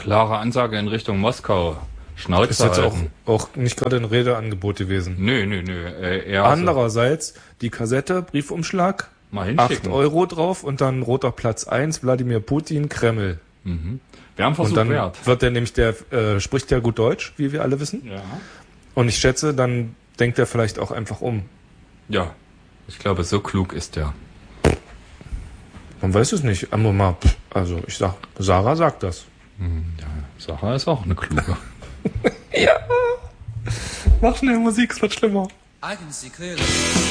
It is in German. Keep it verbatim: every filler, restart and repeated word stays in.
Klare Ansage in Richtung Moskau. Schnauze Ist jetzt auch, halten. auch nicht gerade ein Redeangebot gewesen. Nö, nö, nö. Äh, eher Andererseits, die Kassette, Briefumschlag, mal acht hinschicken. Euro drauf und dann roter Platz eins, Wladimir Putin, Kreml. Mhm. Wir haben Und Versuch dann wert. wird der nämlich, der äh, spricht ja gut Deutsch, wie wir alle wissen. Ja. Und ich schätze, dann denkt er vielleicht auch einfach um. Ja. Ich glaube, so klug ist der. Man weiß es nicht. Aber mal, also ich sag, Sarah sagt das. Ja, Sarah ist auch eine kluge. Ja. Mach schnell Musik, es wird schlimmer. I can see clearly.